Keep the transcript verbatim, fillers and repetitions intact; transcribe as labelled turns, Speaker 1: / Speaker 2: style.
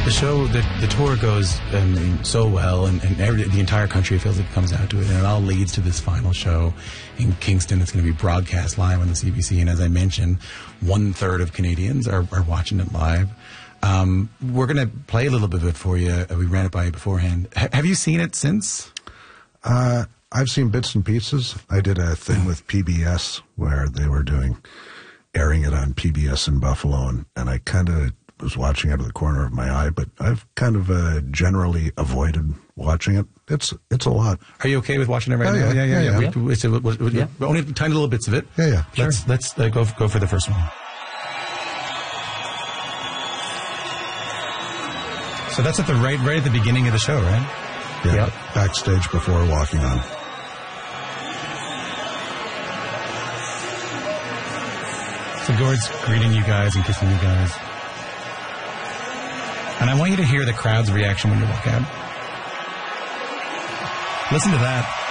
Speaker 1: The show, the, the tour goes um, so well, and, and every, the entire country feels like it comes out to it, and it all leads to this final show in Kingston. It's going to be broadcast live on the C B C, and as I mentioned, one third of Canadians are, are watching it live. Um, we're going to play a little bit of it for you. Uh, we ran it by you beforehand. H- have you seen it since?
Speaker 2: Uh, I've seen bits and pieces. I did a thing with P B S where they were doing, airing it on P B S in Buffalo, and, and I kind of was watching out of the corner of my eye, but I've kind of uh, generally avoided watching it. It's it's a lot.
Speaker 1: Are you okay with watching it right
Speaker 2: oh,
Speaker 1: now?
Speaker 2: Yeah, yeah, yeah. yeah.
Speaker 1: We, it's a, we, we,
Speaker 3: yeah.
Speaker 1: Only tiny little bits of it.
Speaker 2: Yeah, yeah.
Speaker 1: Sure. Let's let's uh, go go for the first one. So that's at the right right at the beginning of the show, right?
Speaker 2: Yeah.
Speaker 3: Yep.
Speaker 2: Backstage before walking on.
Speaker 1: So Gord's greeting you guys and kissing you guys. And I want you to hear the crowd's reaction when you walk out. Listen to that.